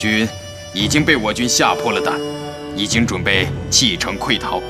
军已经被我军吓破了胆，已经准备弃城溃逃。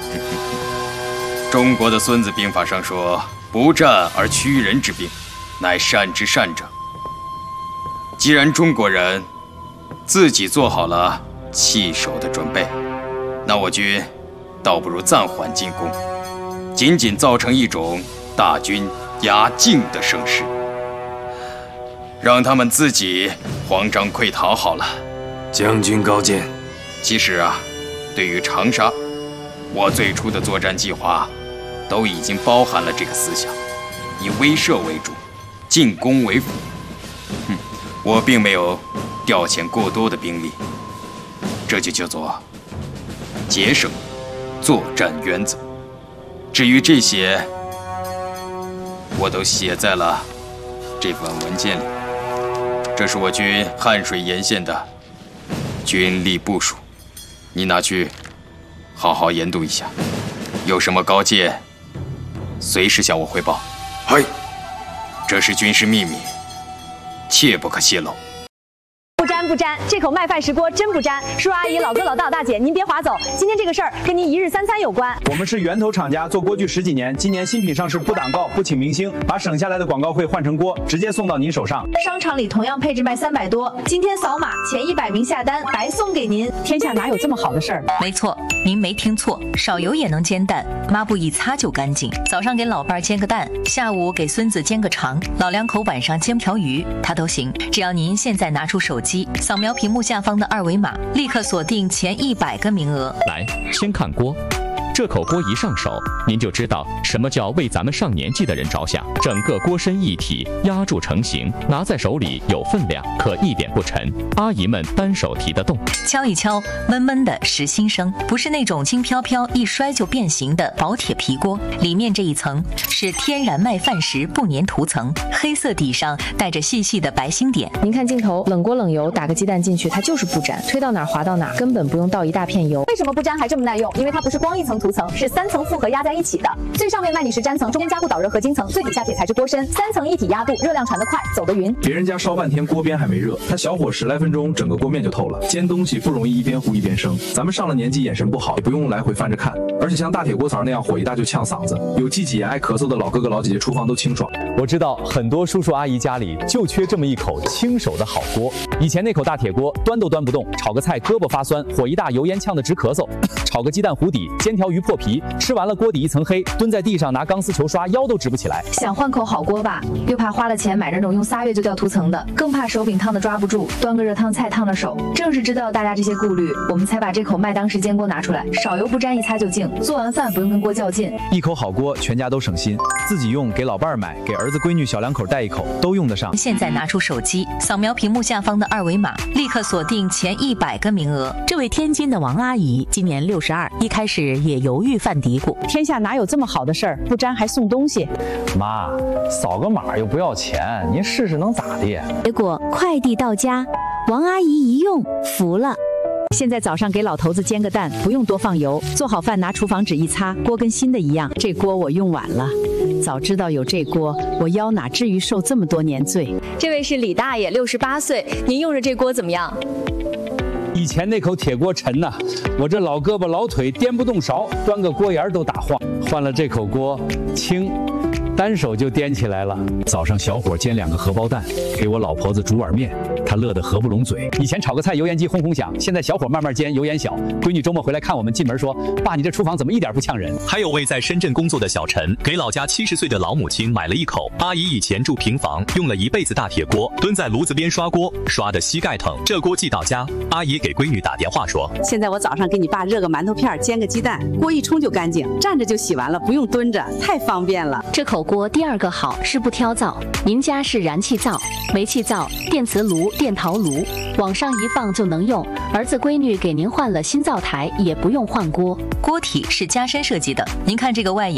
中国的《孙子兵法》上说：“不战而屈人之兵，乃善之善者。”既然中国人自己做好了弃守的准备，那我军倒不如暂缓进攻，仅仅造成一种大军压境的声势，让他们自己慌张溃逃好了。 将军高见。 其实啊，对于长沙，我最初的作战计划都已经包含了这个思想，以威慑为主，进攻为辅。我并没有调遣过多的兵力，这就叫做节省作战原则。至于这些，我都写在了这份文件里。这是我军汉水沿线的军力部署，你拿去好好研读一下，有什么高见，随时向我汇报。 嗨， 这是军事秘密，切不可泄露。 不沾不沾，这口麦饭石锅真不沾。叔叔阿姨、老哥老大大姐，您别划走，今天这个事儿跟您一日三餐有关。 我们是源头厂家，做锅具10几年，今年新品上市，不挡告，不请明星，把省下来的广告费换成锅，直接送到您手上。 商场里同样配置卖300多，今天扫码前100名下单，白送给您。天下哪有这么好的事儿？ 没错，您没听错，少油也能煎蛋，抹布一擦就干净。早上给老伴儿煎个蛋，下午给孙子煎个肠，老两口晚上煎条鱼，他都行。只要您现在拿出手机，扫描屏幕下方的2维码，立刻锁定前100个名额。 来，先看锅。这口锅一上手，您就知道什么叫为咱们上年纪的人着想。整个锅身一体，压铸成型，拿在手里有分量，可一点不沉。阿姨们单手提得动。 敲一敲，闷闷的实心声，不是那种轻飘飘一摔就变形的薄铁皮锅。里面这一层是天然麦饭石不粘涂层，黑色底上带着细细的白星点。 您看镜头，冷锅冷油，打个鸡蛋进去，它就是不粘，推到哪儿滑到哪儿，根本不用倒一大片油。为什么不粘还这么耐用？因为它不是光一层涂层，是3层复合压在一起的。最上面麦里石粘层，中间加固导热合金层，最底下铁材质锅身，3层一体压度，热量传得快，走得匀。 别人家烧半天锅边还没热，它小火10来分钟，整个锅面就透了。煎东西不容易一边糊一边生，咱们上了年纪眼神不好，也不用来回翻着看。而且像大铁锅槽那样火一大就呛嗓子，有气急眼爱咳嗽的老哥哥老姐姐，厨房都清爽。 我知道很多叔叔阿姨家里就缺这么一口亲手的好锅。以前那口大铁锅端都端不动，炒个菜胳膊发酸，火一大油烟呛得直咳嗽，炒个鸡蛋糊底，煎条鱼破皮，吃完了锅底一层黑，蹲在地上拿钢丝球刷，腰都直不起来。 想换口好锅吧，又怕花了钱买那种用3月就掉涂层的，更怕手柄烫的抓不住，端个热汤菜烫了手。正是知道大家这些顾虑，我们才把这口麦当石煎锅拿出来，少油不沾，一擦就净，做完饭不用跟锅较劲。 一口好锅，全家都省心，自己用，给老伴儿买，给儿子闺女小两口带一口，都用得上。 现在拿出手机，扫描屏幕下方的2维码，立刻锁定前100个名额。 这位天津的王阿姨今年62，一开始也犹豫犯嘀咕， 天下哪有这么好的事儿？不沾还送东西。 妈，扫个码又不要钱，您试试能咋的？ 结果快递到家，王阿姨一用服了。 现在早上给老头子煎个蛋，不用多放油，做好饭拿厨房纸一擦，锅跟新的一样。这锅我用晚了，早知道有这锅，我腰哪至于受这么多年罪。这位是李大爷，68岁，您用着这锅怎么样？ 以前那口铁锅沉呐，我这老胳膊老腿颠不动勺，端个锅沿都打晃。换了这口锅，轻，单手就颠起来了。早上小火煎2个荷包蛋，给我老婆子煮碗面，她乐得合不拢嘴。以前炒个菜油烟机轰轰响，现在小火慢慢煎，油烟小。闺女周末回来看我们，进门说：“爸，你这厨房怎么一点不呛人？” 还有位在深圳工作的小陈，给老家70岁的老母亲买了一口。阿姨以前住平房，用了一辈子大铁锅，蹲在炉子边刷锅，刷得膝盖疼。这锅寄到家，阿姨给闺女打电话说：“ 现在我早上给你爸热个馒头片，煎个鸡蛋，锅一冲就干净，站着就洗完了，不用蹲着，太方便了。” 这口锅第2个好是不挑灶，您家是燃气灶、煤气灶、电磁炉、电陶炉，往上一放就能用。儿子闺女给您换了新灶台，也不用换锅。 锅体是加深设计的，您看这个外沿比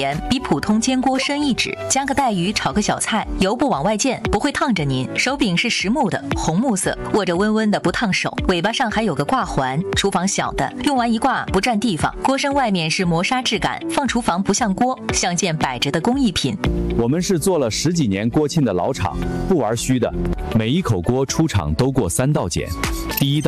普通煎锅深一指，加个带鱼炒个小菜，油不往外溅，不会烫着您。手柄是实木的，红木色，握着温温的不烫手，尾巴上还有个挂环。厨房小的，用完一挂不占地方。锅身外面是磨砂质感，放厨房不像锅，像件摆着的工艺品。 我们是做了10几年锅沁的老厂，不玩虚的，每一口锅出厂都过3道检。第一道